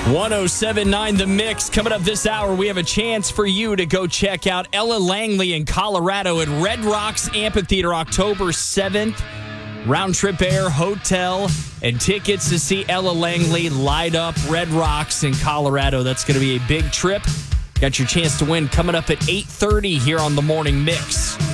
107.9 The Mix. Coming up this hour, we have a chance for you to go check out Ella Langley in Colorado at Red Rocks Amphitheater October 7th. Round trip air, hotel, and tickets to see Ella Langley light up Red Rocks in Colorado. That's going to be a big trip. Got your chance to win coming up at 8:30 here on The Morning Mix.